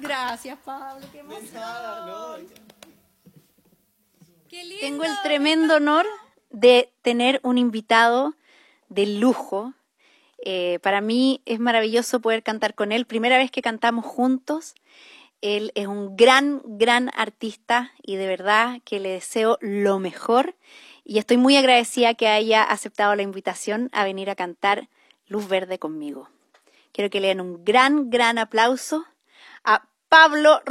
Gracias, Pablo, qué emoción. Qué lindo. Tengo el tremendo honor de tener un invitado de lujo. Para mí es maravilloso poder cantar con él. Primera vez que cantamos juntos. Él es un gran artista y de verdad que le deseo lo mejor. Y estoy muy agradecida que haya aceptado la invitación a venir a cantar Luz Verde conmigo. Quiero que le den un gran aplauso a Pablo